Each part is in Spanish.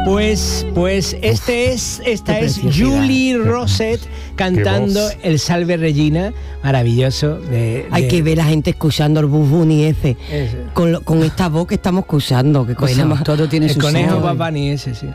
Pues esta es Julie Rosset cantando el Salve Regina, maravilloso. Hay que ver a la gente escuchando el Bugs Bunny ese, con esta voz que estamos escuchando. Que cosa más, todo tiene su conejo Bugs Bunny ese, sí.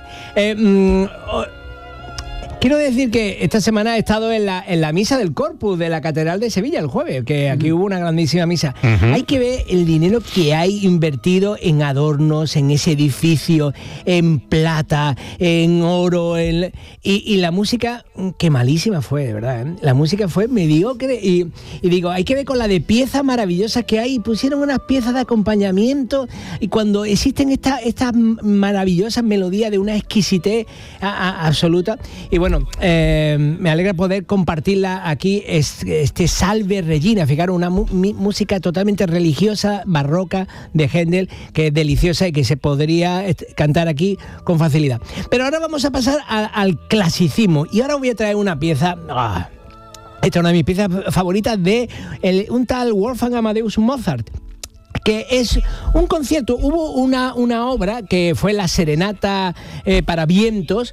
Quiero decir que esta semana he estado en la misa del Corpus de la Catedral de Sevilla el jueves, que aquí hubo una grandísima misa. Hay que ver el dinero que hay invertido en adornos, en ese edificio, en plata, en oro, y la música, que malísima fue, de verdad, ¿eh? La música fue mediocre y digo, hay que ver con la de piezas maravillosas que hay. Pusieron unas piezas de acompañamiento y cuando existen estas maravillosas melodías de una exquisitez absoluta. Y bueno, me alegra poder compartirla aquí, este Salve Regina. Fijaros, una música totalmente religiosa, barroca, de Händel, que es deliciosa y que se podría cantar aquí con facilidad. Pero ahora vamos a pasar al clasicismo, y ahora voy a traer una pieza... esta es una de mis piezas favoritas de un tal Wolfgang Amadeus Mozart, que es un concierto. Hubo una obra que fue la Serenata para vientos,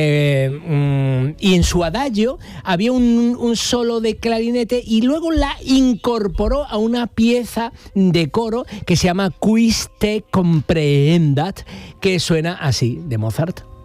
y en su adagio había un solo de clarinete, y luego la incorporó a una pieza de coro que se llama Quis te comprehendat, que suena así, de Mozart.